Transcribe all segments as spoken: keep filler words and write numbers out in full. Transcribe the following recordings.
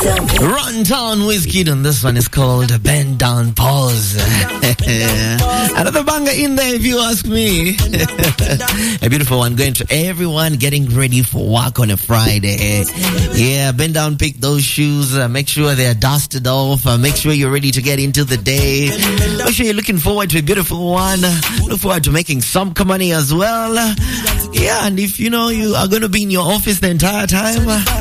Runtown Wizkid, and this one is called Bend Down Pause. Another banger in there, if you ask me. A beautiful one going to everyone getting ready for work on a Friday. Yeah, bend down, pick those shoes, uh, make sure they are dusted off, uh, make sure you're ready to get into the day. Make sure you're looking forward to a beautiful one. Look forward to making some money as well. Yeah, and if you know you are going to be in your office the entire time,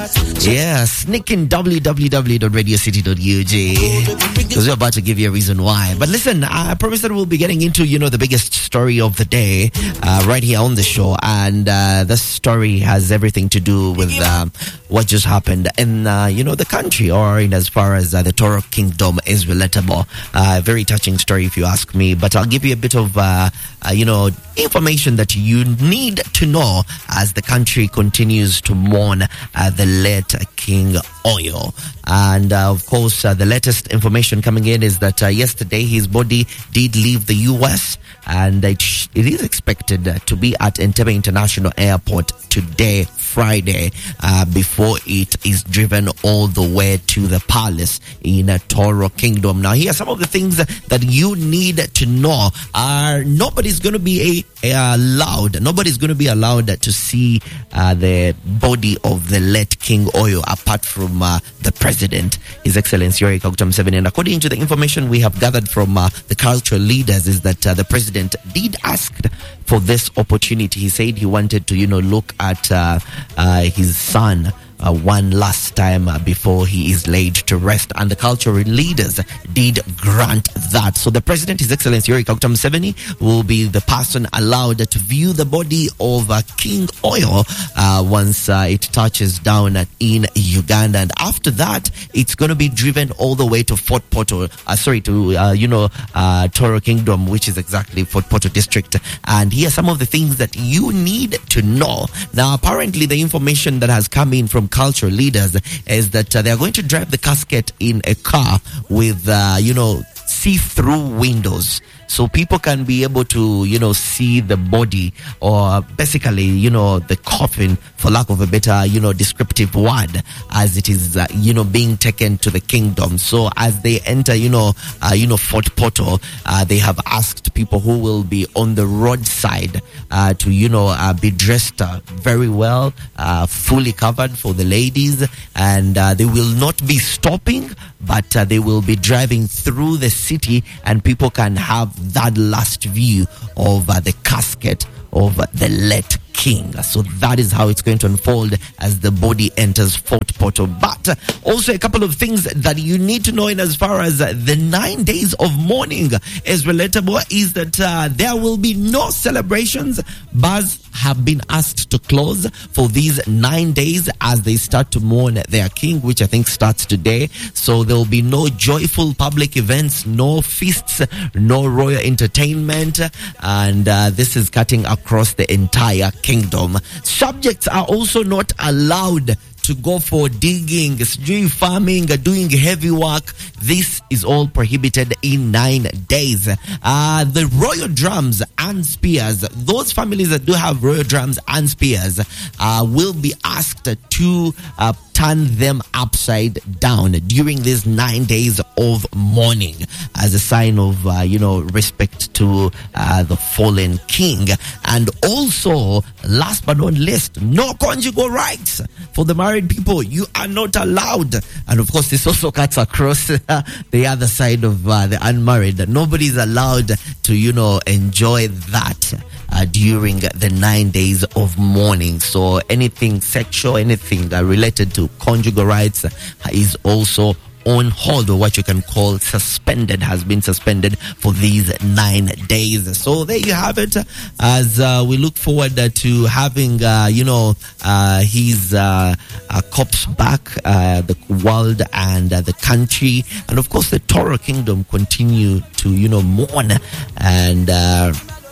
yeah, sneak in w w w dot radio city dot u g, because we're about to give you a reason why. But listen, I promise that we'll be getting into, you know, the biggest story of the day uh, right here on the show. And uh, this story has everything to do with uh, what just happened in, uh, you know, the country, or in as far as uh, the Toro Kingdom is relatable. Uh, very touching story, if you ask me. But I'll give you a bit of, uh, uh, you know, information that you need to know as the country continues to mourn uh, the late King Oyo. And uh, of course, uh, the latest information coming in is that uh, yesterday his body did leave the U S, and it, sh- it is expected uh, to be at Entebbe International Airport today, Friday, uh, before it is driven all the way to the palace in uh, Toro Kingdom. Now, here are some of the things that you need to know. Are nobody's going to be a, a, allowed, nobody's going to be allowed to see uh, the body of the late King Oyo apart from uh, the president, His Excellency Yoweri Kaguta Museveni. And according to the information we have gathered from uh, the cultural leaders, is that uh, the president did ask for this opportunity. He said he wanted to, you know, look at uh, uh, his son Uh, one last time uh, before he is laid to rest, and the cultural leaders did grant that. So the president, His Excellency Yoweri Kaguta Museveni, will be the person allowed to view the body of uh, King Oyo uh, once uh, it touches down in Uganda, and after that it's going to be driven all the way to Fort Portal, uh, sorry to uh, you know uh, Toro Kingdom, which is exactly Fort Portal district. And here are some of the things that you need to know. Now, apparently the information that has come in from cultural leaders is that uh, they are going to drive the casket in a car with, uh, you know, see-through windows, so people can be able to, you know, see the body, or basically, you know, the coffin, for lack of a better, you know, descriptive word, as it is, uh, you know, being taken to the kingdom. So as they enter, you know, uh, you know, Fort Portal, uh, they have asked people who will be on the roadside uh, to, you know, uh, be dressed uh, very well, uh, fully covered for the ladies, and uh, they will not be stopping, but uh, they will be driving through the city, and people can have that last view of uh, the casket of uh, the late king. So that is how it's going to unfold as the body enters Fort Portal. But uh, also a couple of things that you need to know in as far as uh, the nine days of mourning is relatable, is that uh, there will be no celebrations. Bars have been asked to close for these nine days as they start to mourn their king, which I think starts today. So there will be no joyful public events, no feasts, no royal entertainment, and uh, this is cutting across the entire kingdom. Subjects are also not allowed to go for digging, doing farming, doing heavy work. This is all prohibited in nine days. Uh, the royal drums and spears, those families that do have royal drums and spears, uh, will be asked to uh, turn them upside down during these nine days of mourning as a sign of, uh, you know, respect to uh, the fallen king. And also, last but not least, no conjugal rights for the married people. You are not allowed. And of course, this also cuts across uh, the other side of uh, the unmarried. Nobody's allowed to, you know, enjoy that Uh, during the nine days of mourning. So anything sexual, anything uh, related to conjugal rights uh, is also on hold, or what you can call suspended, has been suspended for these nine days. So there you have it, as uh, we look forward uh, to having, uh, you know, uh, his uh, uh, corpse back, uh, the world and uh, the country, and of course the Toro Kingdom continue to, you know, mourn. And uh,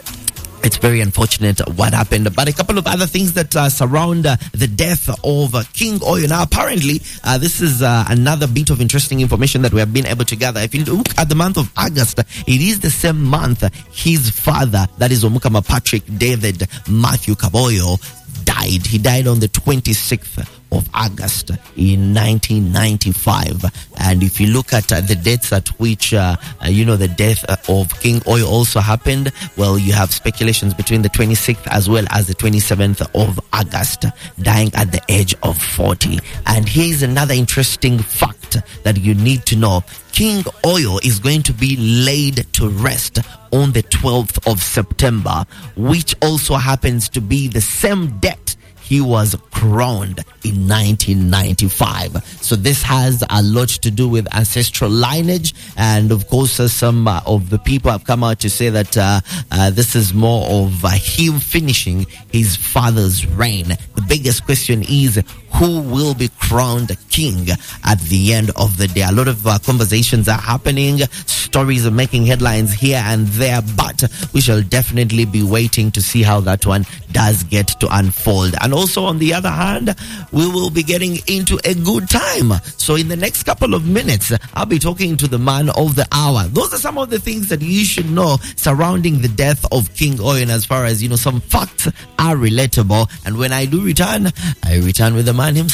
it's very unfortunate what happened. But a couple of other things that uh, surround uh, the death of uh, King Oyo. Now, apparently, uh, this is uh, another bit of interesting information that we have been able to gather. If you look at the month of August, it is the same month his father, that is Omukama Patrick David Matthew Kaboyo, died. He died on the twenty-sixth of August in nineteen ninety-five. And if you look at uh, the dates at which, uh, uh, you know, the death of King Oyo also happened, well, you have speculations between the twenty-sixth as well as the twenty-seventh of August, dying at the age of forty. And here's another interesting fact that you need to know. King Oyo is going to be laid to rest on the twelfth of September, which also happens to be the same date he was crowned in nineteen ninety-five. So this has a lot to do with ancestral lineage. And of course, uh, some uh, of the people have come out to say that uh, uh, this is more of uh, him finishing his father's reign. The biggest question is, who will be crowned king at the end of the day? A lot of uh, conversations are happening. Stories are making headlines here and there, but we shall definitely be waiting to see how that one does get to unfold. And also, on the other hand, we will be getting into a good time. So in the next couple of minutes, I'll be talking to the man of the hour. Those are some of the things that you should know surrounding the death of King Oyo. And as far as, you know, some facts are relatable. And when I do return, I return with the man himself.